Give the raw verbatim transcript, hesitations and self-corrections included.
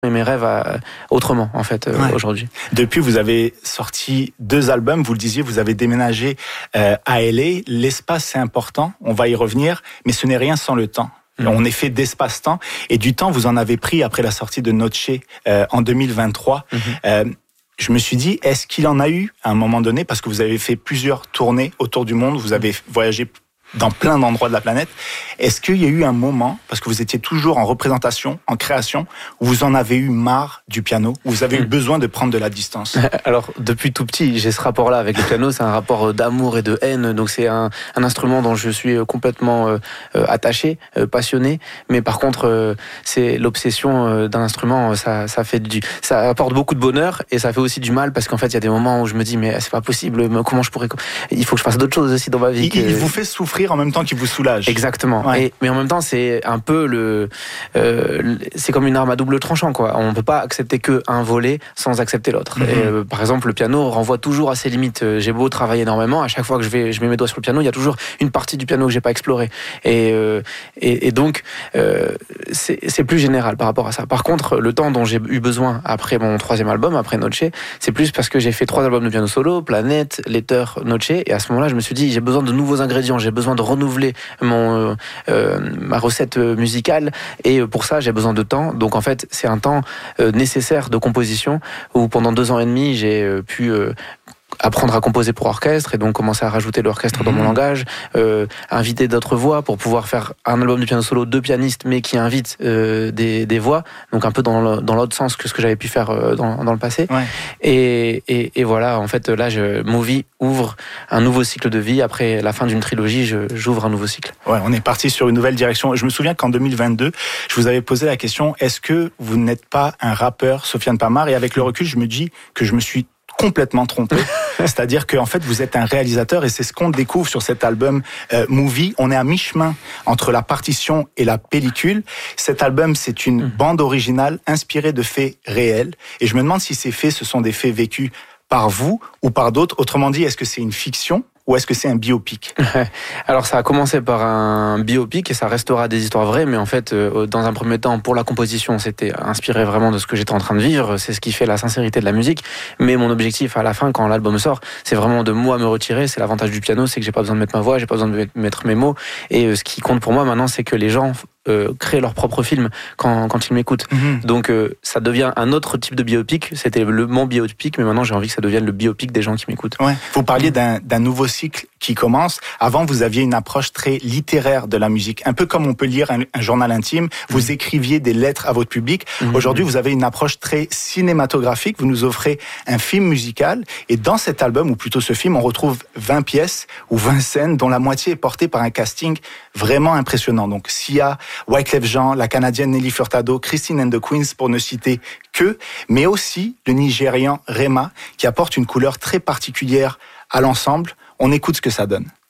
mes rêves à, autrement en fait euh, ouais. aujourd'hui. Depuis, vous avez sorti deux albums, vous le disiez, vous avez déménagé euh, à L A. L'espace, c'est important, on va y revenir, mais ce n'est rien sans le temps. Mmh. On est fait d'espace-temps, et du temps, vous en avez pris après la sortie de Noche euh, en deux mille vingt-trois. Mmh. Euh, je me suis dit, est-ce qu'il en a eu à un moment donné, parce que vous avez fait plusieurs tournées autour du monde, vous avez voyagé dans plein d'endroits de la planète. Est-ce qu'il y a eu un moment, parce que vous étiez toujours en représentation, en création, où vous en avez eu marre du piano, où vous avez mmh. eu besoin de prendre de la distance? Alors, depuis tout petit, j'ai ce rapport-là avec le piano. C'est un rapport d'amour et de haine. Donc, c'est un, un instrument dont je suis complètement euh, attaché, euh, passionné. Mais par contre, euh, c'est l'obsession euh, d'un instrument. Ça, ça fait du, ça apporte beaucoup de bonheur et ça fait aussi du mal, parce qu'en fait, il y a des moments où je me dis, mais c'est pas possible. Comment je pourrais? Il faut que je fasse d'autres choses aussi dans ma vie. Il, que... il vous fait souffrir en même temps qu'il vous soulage. Exactement. Ouais. Et, mais en même temps, c'est un peu le, euh, c'est comme une arme à double tranchant, quoi. On peut pas accepter que un volet sans accepter l'autre. Mm-hmm. Et, euh, par exemple, le piano renvoie toujours à ses limites. J'ai beau travailler énormément, à chaque fois que je vais, je mets mes doigts sur le piano, il y a toujours une partie du piano que j'ai pas explorée. Et, euh, et, et donc, euh, c'est, c'est plus général par rapport à ça. Par contre, le temps dont j'ai eu besoin après mon troisième album, après Noche, c'est plus parce que j'ai fait trois albums de piano solo, Planète, Letter, Noche, et à ce moment-là, je me suis dit, j'ai besoin de nouveaux ingrédients, j'ai besoin de renouveler mon euh, ma recette musicale, et pour ça j'ai besoin de temps. Donc en fait c'est un temps euh, nécessaire de composition, où pendant deux ans et demi j'ai euh, pu euh, apprendre à composer pour orchestre, et donc commencer à rajouter l'orchestre dans mon langage, euh, inviter d'autres voix pour pouvoir faire un album de piano solo, deux pianistes, mais qui invitent euh, des, des voix, donc un peu dans, le, dans l'autre sens que ce que j'avais pu faire euh, dans, dans le passé. Ouais. Et, et, et voilà, en fait, là, je, Movie ouvre un nouveau cycle de vie. Après la fin d'une trilogie, je, j'ouvre un nouveau cycle. Ouais, on est parti sur une nouvelle direction. Je me souviens qu'en deux mille vingt-deux, je vous avais posé la question, est-ce que vous n'êtes pas un rappeur, Sofiane Pamar? Et avec le recul, je me dis que je me suis complètement trompé. C'est-à-dire qu'en fait, vous êtes un réalisateur, et c'est ce qu'on découvre sur cet album euh, Movie. On est à mi-chemin entre la partition et la pellicule. Cet album, c'est une mmh. bande originale inspirée de faits réels. Et je me demande si ces faits, ce sont des faits vécus par vous ou par d'autres. Autrement dit, est-ce que c'est une fiction ou est-ce que c'est un biopic? Alors ça a commencé par un biopic et ça restera des histoires vraies, mais en fait, euh, dans un premier temps, pour la composition, c'était inspiré vraiment de ce que j'étais en train de vivre. C'est ce qui fait la sincérité de la musique. Mais mon objectif à la fin, quand l'album sort, c'est vraiment de moi me retirer. C'est l'avantage du piano, c'est que j'ai pas besoin de mettre ma voix, j'ai pas besoin de mettre mes mots. Et euh, ce qui compte pour moi maintenant, c'est que les gens Euh, créer leur propre film quand, quand ils m'écoutent. Mmh. Donc euh, ça devient un autre type de biopic. C'était le, mon biopic, mais maintenant j'ai envie que ça devienne le biopic des gens qui m'écoutent. Ouais. Vous parliez d'un, d'un nouveau cycle qui commence. Avant, vous aviez une approche très littéraire de la musique, un peu comme on peut lire un, un journal intime. Vous mmh. écriviez des lettres à votre public. Mmh. Aujourd'hui, vous avez une approche très cinématographique. Vous nous offrez un film musical, et dans cet album, ou plutôt ce film, on retrouve vingt pièces ou vingt scènes, dont la moitié est portée par un casting vraiment impressionnant. Donc Sia, Wyclef Jean, la Canadienne Nelly Furtado, Christine and the Queens, pour ne citer que, mais aussi le Nigérian Rema, qui apporte une couleur très particulière à l'ensemble. On écoute ce que ça donne.